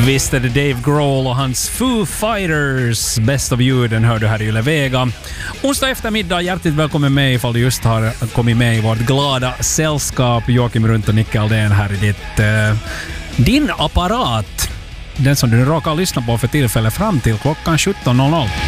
Visst är det Dave Grohl och hans Foo Fighters. Best of You, den hör du här i Yle Vega. Onsdag eftermiddag, hjärtligt välkommen med ifall du just har kommit med i vårt glada sällskap. Joakim Runt och Nicke Aldén här i din apparat. Den som du råkar lyssna på för tillfället fram till klockan 17.00.